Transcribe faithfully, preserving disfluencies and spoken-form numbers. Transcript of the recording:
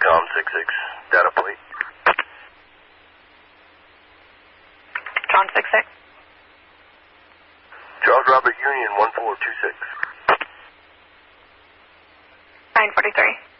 Tom six six, data plate. John six six. Charles Robert Union one four two six. nine forty-three.